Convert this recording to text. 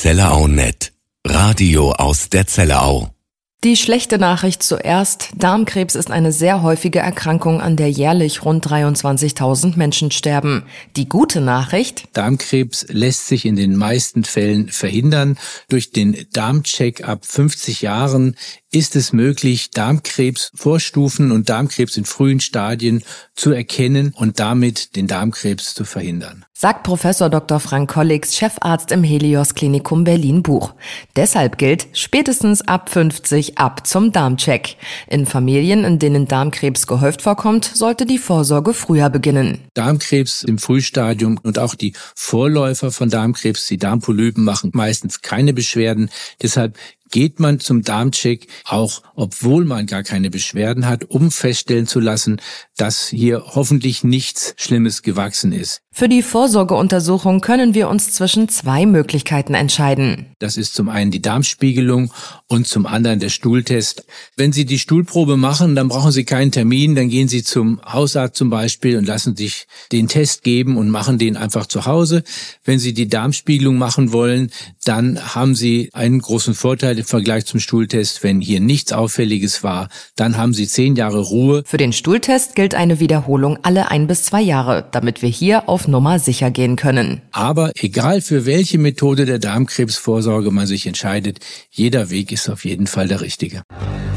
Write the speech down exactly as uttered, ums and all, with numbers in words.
Zellerau Punkt net. Radio aus der Zellerau. Die schlechte Nachricht zuerst. Darmkrebs ist eine sehr häufige Erkrankung, an der jährlich rund dreiundzwanzigtausend Menschen sterben. Die gute Nachricht: Darmkrebs lässt sich in den meisten Fällen verhindern. Durch den Darmcheck ab fünfzig Jahren ist es möglich, Darmkrebsvorstufen und Darmkrebs in frühen Stadien zu erkennen und damit den Darmkrebs zu verhindern. Sagt Professor Doktor Frank Kollix, Chefarzt im Helios Klinikum Berlin-Buch. Deshalb gilt, spätestens ab fünfzig ab zum Darmcheck. In Familien, in denen Darmkrebs gehäuft vorkommt, sollte die Vorsorge früher beginnen. Darmkrebs im Frühstadium und auch die Vorläufer von Darmkrebs, die Darmpolypen, machen meistens keine Beschwerden. Deshalb geht man zum Darmcheck, auch obwohl man gar keine Beschwerden hat, um feststellen zu lassen, dass hier hoffentlich nichts Schlimmes gewachsen ist. Für die Vorsorgeuntersuchung können wir uns zwischen zwei Möglichkeiten entscheiden. Das ist zum einen die Darmspiegelung und zum anderen der Stuhltest. Wenn Sie die Stuhlprobe machen, dann brauchen Sie keinen Termin, dann gehen Sie zum Hausarzt zum Beispiel und lassen sich den Test geben und machen den einfach zu Hause. Wenn Sie die Darmspiegelung machen wollen, dann haben Sie einen großen Vorteil im Vergleich zum Stuhltest. Wenn hier nichts Auffälliges war, dann haben Sie zehn Jahre Ruhe. Für den Stuhltest gilt eine Wiederholung alle ein bis zwei Jahre, damit wir hier auf Nummer sicher gehen können. Aber egal für welche Methode der Darmkrebsvorsorge man sich entscheidet, jeder Weg ist auf jeden Fall der richtige.